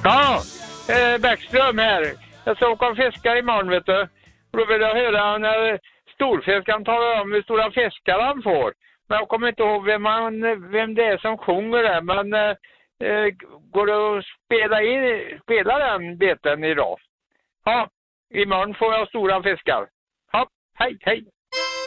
Ja, Bäckström här. Jag ska åka och fiska imorgon, vet du. Då vill jag höra när storfiskaren talar om hur stora fiskar han får. Men jag kommer inte ihåg vem det är som sjunger det. Men går det att spela den beten idag? Ja, imorgon får jag stora fiskar. Ja, hej, hej.